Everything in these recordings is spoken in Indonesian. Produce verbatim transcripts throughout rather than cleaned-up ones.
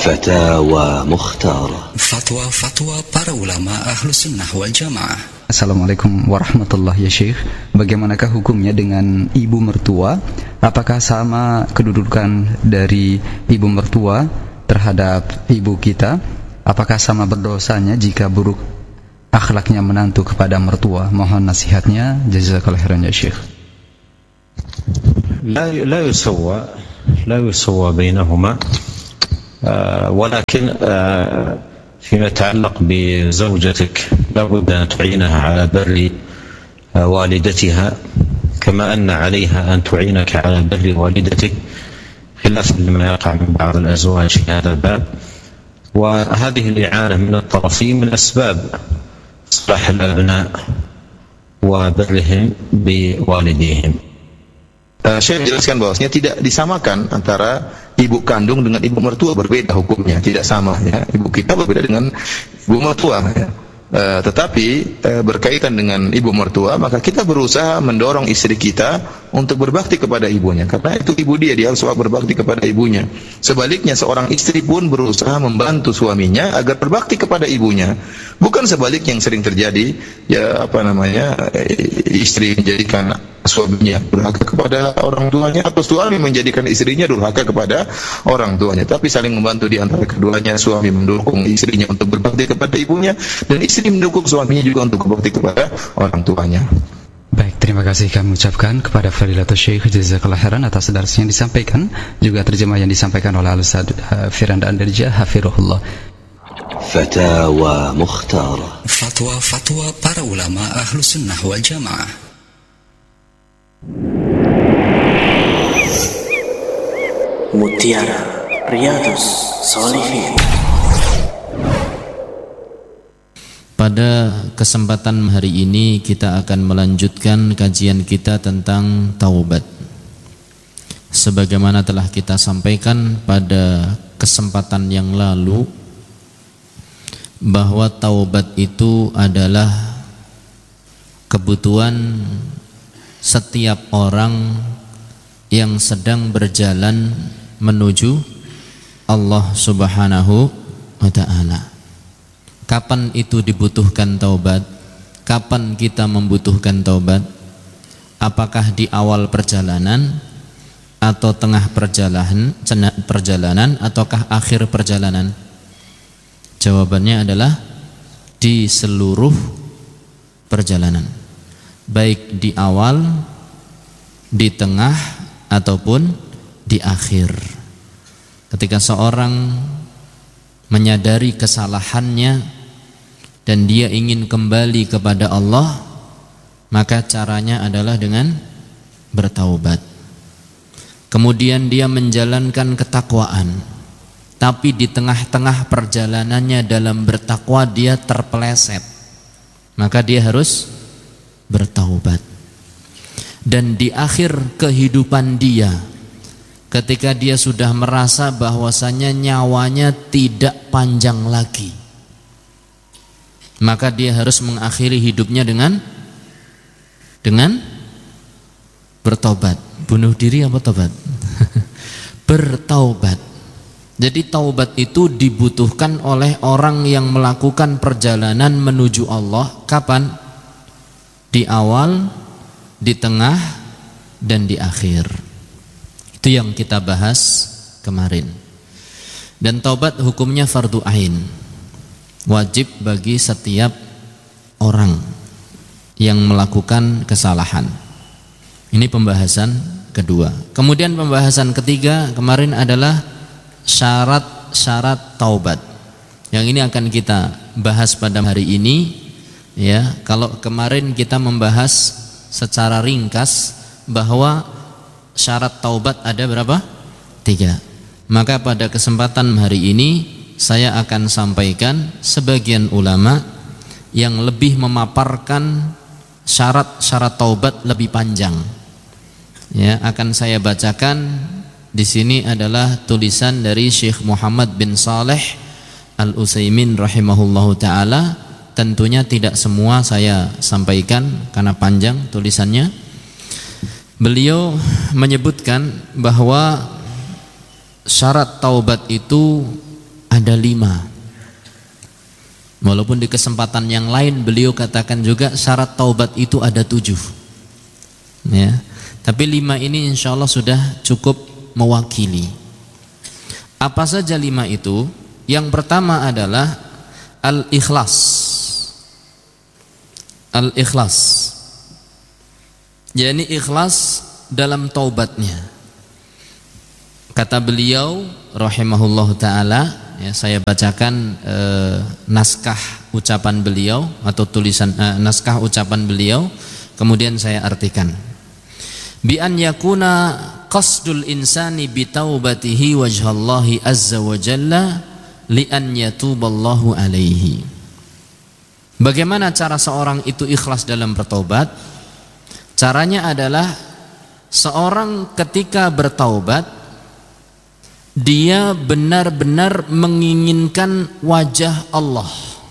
فتاوى مختارة. Fatwa-fatwa para ulama Ahlus Sunnah wal Jamaah. Assalamualaikum warahmatullahi ya Syekh. Bagaimanakah hukumnya dengan ibu mertua? Apakah sama kedudukan dari ibu mertua terhadap ibu kita? Apakah sama berdosanya jika buruk akhlaknya menantu kepada mertua? Mohon nasihatnya. Jazakallahu khairan ya Syekh. لا لا يسوى لا يسوى بينهما، آه ولكن آه فيما يتعلق بزوجتك لابد أن تعينها على بر آه والدتها كما أن عليها أن تعينك على بر والدتك، خلافا لما يقع من بعض الأزواج في هذا الباب. وهذه الإعانة من الطرفين من أسباب إصلاح الأبناء وبرهم بوالديهم. Syekh menjelaskan bahwasanya tidak disamakan antara ibu kandung dengan ibu mertua, berbeda hukumnya, tidak sama ya. Ibu kita berbeda dengan ibu mertua ya. Uh, tetapi uh, berkaitan dengan ibu mertua, maka kita berusaha mendorong istri kita untuk berbakti kepada ibunya, karena itu ibu dia, dia harus berbakti kepada ibunya. Sebaliknya seorang istri pun berusaha membantu suaminya agar berbakti kepada ibunya. Bukan sebaliknya yang sering terjadi, ya apa namanya, istri menjadikan suaminya durhaka kepada orang tuanya, atau suami menjadikan istrinya durhaka kepada orang tuanya. Tapi saling membantu di antara keduanya, suami mendukung istrinya untuk berbakti kepada ibunya, dan istri mendukung suaminya juga untuk berbakti kepada orang tuanya. Baik, terima kasih kami ucapkan kepada Fadilatul Syekh Jazakallahu khairan atas darasnya yang disampaikan, juga terjemah yang disampaikan oleh Al-Ustaz Firanda Andarja Hafirullah. Fatawa Mukhtara. Fatwa-fatwa para ulama Ahlus Sunnah wal Jamaah. Mutiara Riyadhus Shalihin. Pada kesempatan hari ini kita akan melanjutkan kajian kita tentang taubat. Sebagaimana telah kita sampaikan pada kesempatan yang lalu, bahwa taubat itu adalah kebutuhan setiap orang yang sedang berjalan menuju Allah Subhanahu wa ta'ala. Kapan itu dibutuhkan taubat? Kapan kita membutuhkan taubat? Apakah di awal perjalanan, atau tengah perjalanan, perjalanan ataukah akhir perjalanan? Jawabannya adalah di seluruh perjalanan, baik di awal, di tengah, ataupun di akhir. Ketika seorang menyadari kesalahannya dan dia ingin kembali kepada Allah, maka caranya adalah dengan bertaubat. Kemudian dia menjalankan ketakwaan, tapi di tengah-tengah perjalanannya dalam bertakwa dia terpeleset, maka dia harus bertaubat. Dan di akhir kehidupan dia, ketika dia sudah merasa bahwasanya nyawanya tidak panjang lagi, maka dia harus mengakhiri hidupnya dengan dengan bertobat. Bunuh diri apa tobat? Bertaubat. Jadi taubat itu dibutuhkan oleh orang yang melakukan perjalanan menuju Allah. Kapan? Di awal, di tengah, dan di akhir. Itu yang kita bahas kemarin. Dan taubat hukumnya fardu ain, wajib bagi setiap orang yang melakukan kesalahan. Ini pembahasan kedua. Kemudian pembahasan ketiga kemarin adalah syarat-syarat taubat. Yang ini akan kita bahas pada hari ini. Ya, kalau kemarin kita membahas secara ringkas bahwa syarat taubat ada berapa? Tiga. Maka pada kesempatan hari ini saya akan sampaikan sebagian ulama yang lebih memaparkan syarat-syarat taubat lebih panjang. Ya, akan saya bacakan di sini adalah tulisan dari Syekh Muhammad bin Saleh Al-Utsaimin rahimahullahu taala. Tentunya tidak semua saya sampaikan karena panjang tulisannya. Beliau menyebutkan bahwa syarat taubat itu ada lima. Walaupun di kesempatan yang lain beliau katakan juga syarat taubat itu ada tujuh, ya. Tapi lima ini insya Allah sudah cukup mewakili. Apa saja lima itu? Yang pertama adalah al-ikhlas. Al-ikhlas, yakni ikhlas dalam taubatnya. Kata beliau rahimahullahu taala, ya, saya bacakan eh, naskah ucapan beliau atau tulisan eh, naskah ucapan beliau, kemudian saya artikan. Bi an yakuna qasdul insani bi taubatihi wajhallahi azza wa jalla li an yatuballahu alaihi. Bagaimana cara seorang itu ikhlas dalam bertaubat? Caranya adalah seorang ketika bertaubat dia benar-benar menginginkan wajah Allah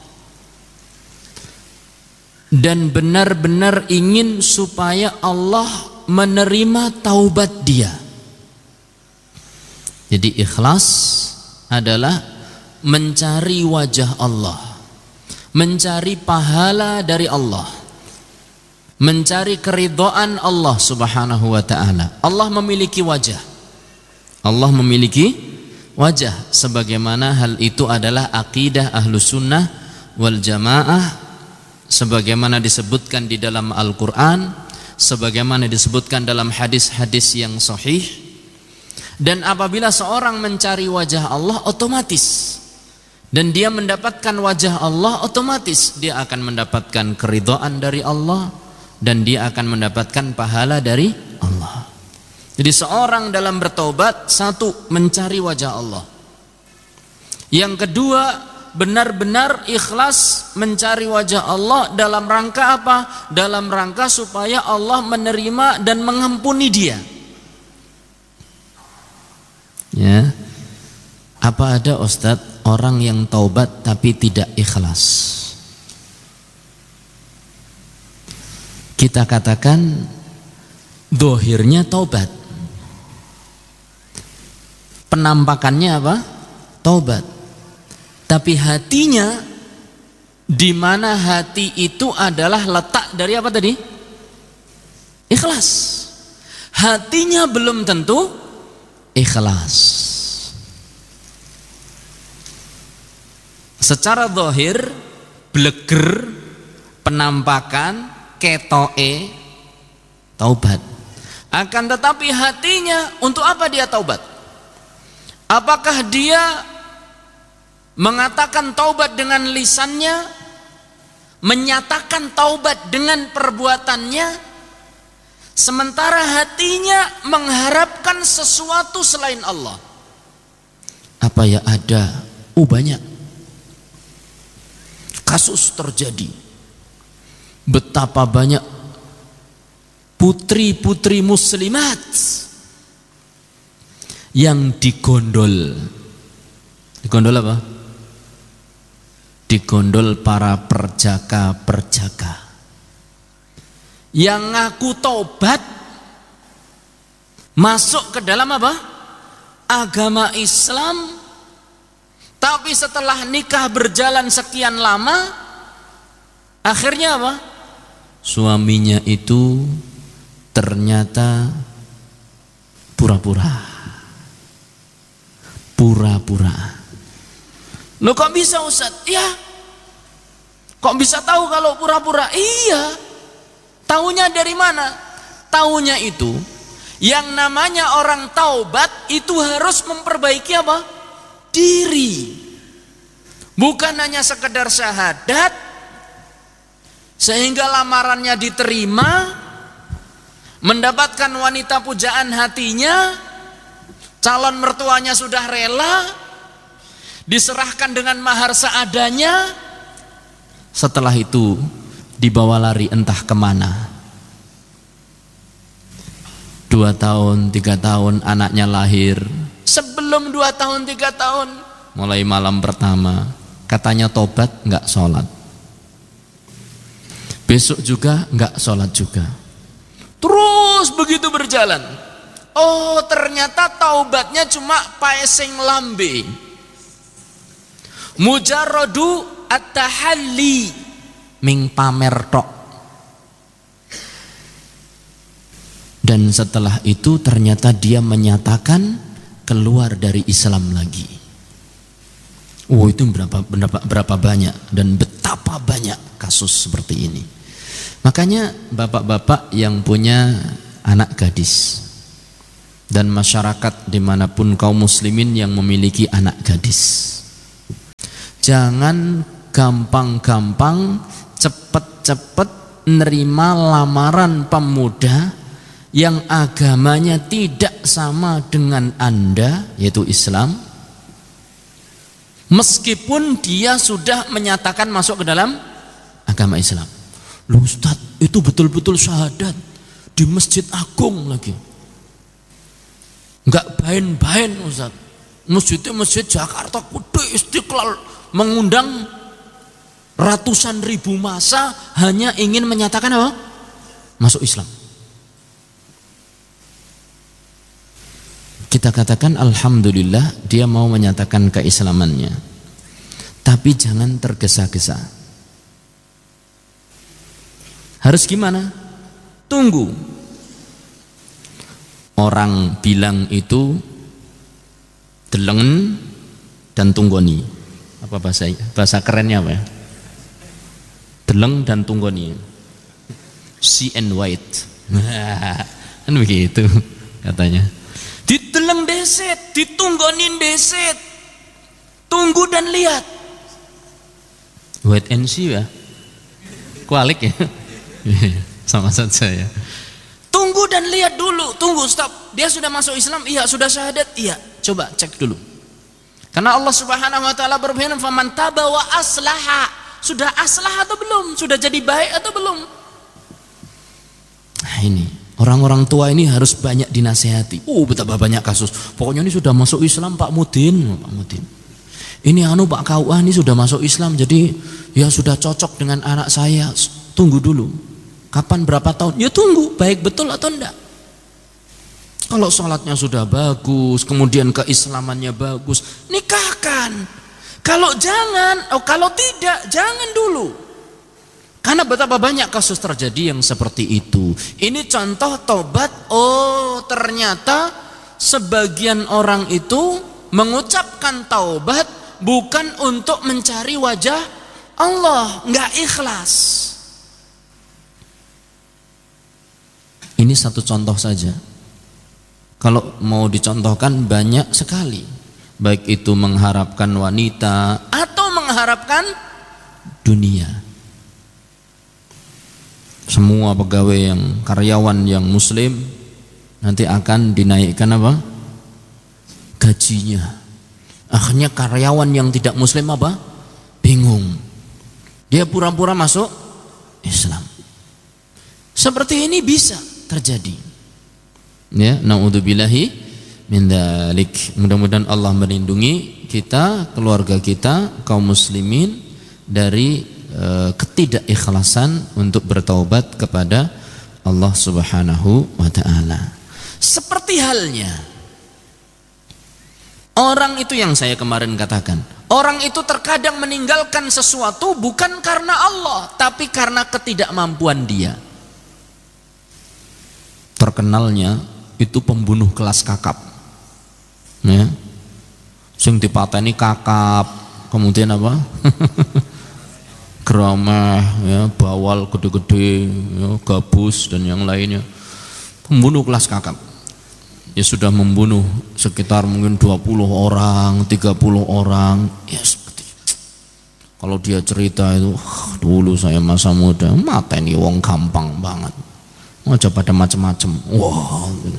dan benar-benar ingin supaya Allah menerima taubat dia. Jadi ikhlas adalah mencari wajah Allah, mencari pahala dari Allah, mencari keridhaan Allah subhanahu wa ta'ala. Allah memiliki wajah, Allah memiliki wajah, sebagaimana hal itu adalah akidah ahlus sunnah wal jamaah, sebagaimana disebutkan di dalam Al-Quran, sebagaimana disebutkan dalam hadis-hadis yang sahih. Dan apabila seorang mencari wajah Allah, otomatis, dan dia mendapatkan wajah Allah, otomatis dia akan mendapatkan keridhaan dari Allah dan dia akan mendapatkan pahala dari Allah. Jadi seorang dalam bertobat, satu, mencari wajah Allah. Yang kedua, benar-benar ikhlas mencari wajah Allah dalam rangka apa? Dalam rangka supaya Allah menerima dan mengampuni dia. Ya. Apa ada Ustadz orang yang taubat tapi tidak ikhlas? Kita katakan zahirnya taubat, penampakannya apa? Taubat. Tapi hatinya, di mana hati itu adalah letak dari apa tadi? Ikhlas. Hatinya belum tentu ikhlas. Secara zahir, bleger, penampakan, ketoe, taubat. Akan tetapi hatinya, untuk apa dia taubat? Apakah dia mengatakan taubat dengan lisannya, menyatakan taubat dengan perbuatannya, sementara hatinya mengharapkan sesuatu selain Allah? Apa ya ada? Oh, banyak kasus terjadi. Betapa banyak putri-putri muslimat yang digondol. Digondol apa? Digondol para perjaka-perjaka yang ngaku taubat, masuk ke dalam apa? Agama Islam, tapi setelah nikah berjalan sekian lama, akhirnya apa? Suaminya itu ternyata pura-pura. Pura-pura. Loh, kok bisa Ustaz? Ya. Kok bisa tahu kalau pura-pura? Iya. Taunya dari mana? Taunya itu, yang namanya orang taubat itu harus memperbaiki apa? Diri. Bukan hanya sekedar syahadat sehingga lamarannya diterima, mendapatkan wanita pujaan hatinya, calon mertuanya sudah rela, diserahkan dengan mahar seadanya, setelah itu dibawa lari entah kemana. Dua tahun, tiga tahun anaknya lahir. Sebelum dua tahun, tiga tahun, mulai malam pertama katanya tobat, nggak sholat. Besok juga nggak sholat juga. Terus begitu berjalan. Oh, ternyata taubatnya cuma paesing lambe. Mujarradu at-tahalli, ming pamer tok. Dan setelah itu ternyata dia menyatakan keluar dari Islam lagi. Oh, itu berapa, berapa, berapa banyak dan betapa banyak kasus seperti ini. Makanya bapak-bapak yang punya anak gadis dan masyarakat dimanapun kaum muslimin yang memiliki anak gadis, jangan gampang-gampang cepet-cepet nerima lamaran pemuda yang agamanya tidak sama dengan Anda, yaitu Islam, meskipun dia sudah menyatakan masuk ke dalam agama Islam. Loh Ustaz, itu betul-betul syahadat di Masjid Agung lagi, enggak bain-bain Ustaz. Masjidnya masjid Jakarta gede, Istiqlal, mengundang ratusan ribu massa hanya ingin menyatakan apa? Masuk Islam. Kita katakan alhamdulillah dia mau menyatakan keislamannya, tapi jangan tergesa-gesa. Harus gimana? Tunggu. Orang bilang itu delengen dan tunggoni. Apa bahasa bahasa kerennya apa ya? Deleng dan tunggoni. See and white. Kan begitu katanya. Diteleng deset, ditunggonin deset. Tunggu dan lihat. Wait and see ya. Kualik ya. Sama saja ya. Tunggu dan lihat dulu. Tunggu, stop. Dia sudah masuk Islam? Iya. Sudah syahadat? Iya. Coba cek dulu. Karena Allah Subhanahu wa taala berfirman, "Faman taba wa aslaha." Sudah aslah atau belum? Sudah jadi baik atau belum? Nah, ini orang-orang tua ini harus banyak dinasehati. Oh, betapa banyak kasus. Pokoknya ini sudah masuk Islam Pak Mudin, Pak Mudin. Ini anu Pak K U A ini sudah masuk Islam, jadi ya sudah cocok dengan anak saya. Tunggu dulu. Kapan, berapa tahun? Ya tunggu, baik betul atau enggak. Kalau sholatnya sudah bagus, kemudian keislamannya bagus, nikahkan. Kalau jangan, oh kalau tidak, jangan dulu. Karena betapa banyak kasus terjadi yang seperti itu. Ini contoh tobat. Oh, ternyata sebagian orang itu mengucapkan taubat bukan untuk mencari wajah Allah, enggak ikhlas. Ini satu contoh saja. Kalau mau dicontohkan banyak sekali. Baik itu mengharapkan wanita atau mengharapkan dunia. Semua pegawai yang karyawan yang muslim nanti akan dinaikkan apa? Gajinya. Akhirnya karyawan yang tidak muslim apa? Bingung. Dia pura-pura masuk Islam. Seperti ini bisa terjadi. Ya, naudzubillahi min dzalik. Mudah-mudahan Allah melindungi kita, keluarga kita, kaum muslimin dari e, ketidakikhlasan untuk bertaubat kepada Allah Subhanahu wa taala. Seperti halnya orang itu yang saya kemarin katakan, orang itu terkadang meninggalkan sesuatu bukan karena Allah, tapi karena ketidakmampuan dia. Terkenalnya itu pembunuh kelas kakap, ya, sing dipateni kakap, kemudian apa, geramah, ya, bawal gede-gede, ya, gabus dan yang lainnya, pembunuh kelas kakap. Ya sudah membunuh sekitar mungkin dua puluh orang, tiga puluh orang, ya seperti. Kalau dia cerita itu, dulu saya masa muda, mateni wong gampang banget. Aja pada macam-macam. Wah, wow.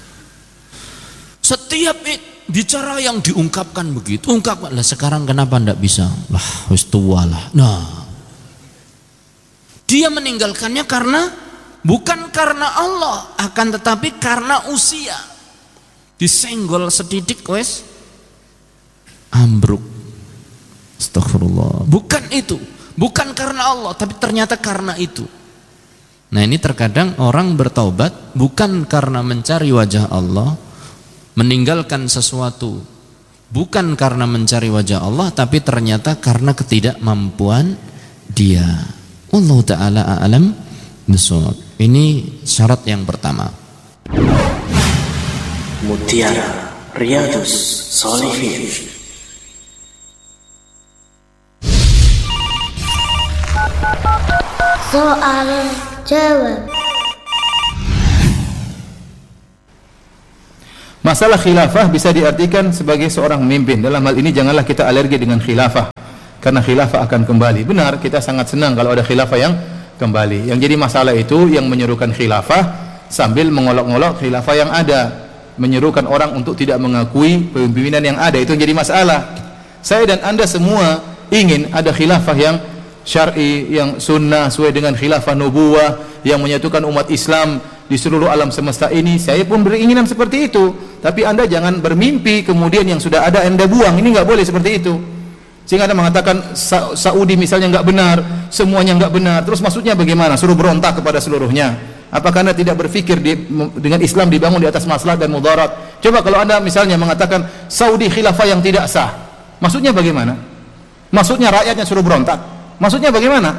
Setiap bicara yang diungkapkan begitu, ungkap lah. Sekarang kenapa ndak bisa? Lah, wis tua lah. Nah, dia meninggalkannya karena bukan karena Allah, akan tetapi karena usia. Disenggol sedidik wes ambruk. Astagfirullah. Bukan itu, bukan karena Allah, tapi ternyata karena itu. Nah, ini terkadang orang bertaubat bukan karena mencari wajah Allah, meninggalkan sesuatu bukan karena mencari wajah Allah, tapi ternyata karena ketidakmampuan dia. Wallahu taala a'lam bishawab. Ini syarat yang pertama. Mutiara Riyadhus Shalihin. Soal jawab. Masalah khilafah bisa diartikan sebagai seorang pemimpin. Dalam hal ini janganlah kita alergi dengan khilafah, karena khilafah akan kembali. Benar, kita sangat senang kalau ada khilafah yang kembali. Yang jadi masalah itu yang menyerukan khilafah sambil mengolok-olok khilafah yang ada, menyerukan orang untuk tidak mengakui pemimpinan yang ada. Itu yang jadi masalah. Saya dan Anda semua ingin ada khilafah yang syar'i, yang sunnah, sesuai dengan khilafah nubuwah, yang menyatukan umat Islam di seluruh alam semesta ini. Saya pun beringinan seperti itu. Tapi Anda jangan bermimpi kemudian yang sudah ada Anda buang. Ini enggak boleh seperti itu. Sehingga Anda mengatakan Sa Saudi misalnya enggak benar, semuanya enggak benar. Terus maksudnya bagaimana? Suruh berontak kepada seluruhnya. Apakah Anda tidak berpikir di, dengan Islam dibangun di atas maslahat dan mudarat? Coba kalau Anda misalnya mengatakan Saudi khilafah yang tidak sah, maksudnya bagaimana? Maksudnya rakyatnya suruh berontak? Maksudnya bagaimana?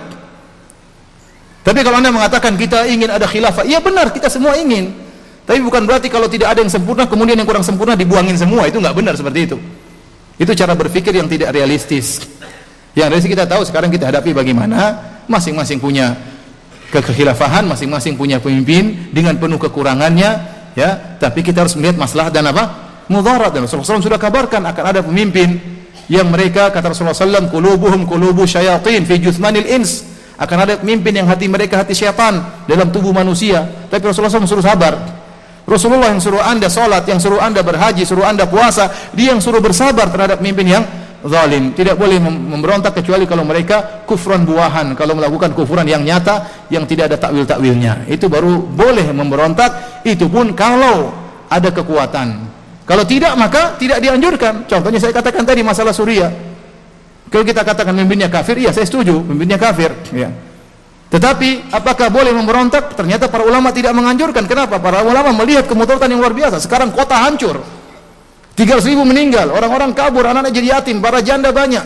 Tapi kalau Anda mengatakan kita ingin ada khilafah, iya benar, kita semua ingin. Tapi bukan berarti kalau tidak ada yang sempurna kemudian yang kurang sempurna dibuangin semua. Itu enggak benar seperti itu. Itu cara berpikir yang tidak realistis. Yang realistis kita tahu sekarang kita hadapi bagaimana masing-masing punya kekhilafahan, masing-masing punya pemimpin dengan penuh kekurangannya, ya. Tapi kita harus melihat maslahat dan apa? Mudarat. Dan Rasulullah shallallahu alaihi wasallam sudah kabarkan akan ada pemimpin yang mereka, kata Rasulullah shallallahu alaihi wasallam, qulubuhum qulubu syayatin fi juthmanil ins. Akan ada pemimpin yang hati mereka hati syaitan dalam tubuh manusia. Tapi Rasulullah shallallahu alaihi wasallam suruh sabar. Rasulullah yang suruh Anda salat, yang suruh Anda berhaji, suruh Anda puasa, dia yang suruh bersabar terhadap pemimpin yang zalim. Tidak boleh memberontak kecuali kalau mereka kufran buahan, kalau melakukan kufuran yang nyata yang tidak ada takwil-takwilnya. Itu baru boleh memberontak, itu pun kalau ada kekuatan. Kalau tidak maka tidak dianjurkan. Contohnya saya katakan tadi masalah Suriah. Kalau kita katakan pemimpinnya kafir, iya saya setuju, pemimpinnya kafir, ya. Tetapi apakah boleh memberontak? Ternyata para ulama tidak menganjurkan. Kenapa? Para ulama melihat kemudaratan yang luar biasa. Sekarang kota hancur, tiga ratus ribu meninggal, orang-orang kabur, anak-anak jadi yatim, para janda banyak.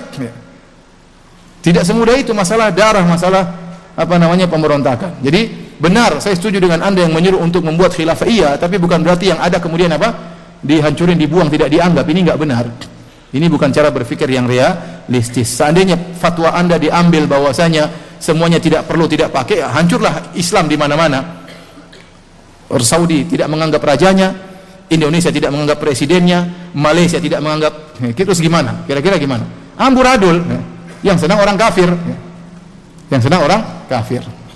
Tidak semudah itu masalah darah, masalah apa namanya pemberontakan. Jadi benar, saya setuju dengan Anda yang menyuruh untuk membuat khilafah, iya, tapi bukan berarti yang ada kemudian apa? Dihancurin, dibuang, tidak dianggap. Ini enggak benar. Ini bukan cara berpikir yang realistis. Seandainya fatwa Anda diambil bahwasanya semuanya tidak perlu, tidak pakai, hancurlah Islam di mana-mana. Saudi tidak menganggap rajanya, Indonesia tidak menganggap presidennya, Malaysia tidak menganggap, terus gimana? Kira-kira gimana? Amburadul. Yang senang orang kafir. Yang senang orang kafir.